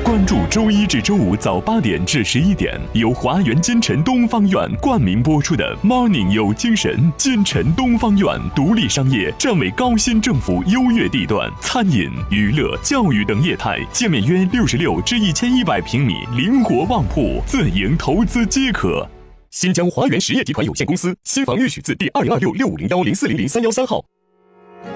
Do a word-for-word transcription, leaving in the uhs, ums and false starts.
关注周一至周五早八点至十一点，由华源金城东方院冠名播出的 Morning 有精神。金城东方院独立商业，站为高新政府优越地段，餐饮、娱乐、教育等业态，建面约六十六至一千一百平米，灵活旺铺，自营投资皆可。新疆华源实业集团有限公司新房预许字第二零二六六五零幺零四零零三幺三号。